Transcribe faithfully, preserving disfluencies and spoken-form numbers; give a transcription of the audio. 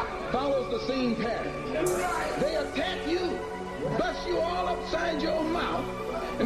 follows the same pattern. They attack you, bust you all upside your mouth,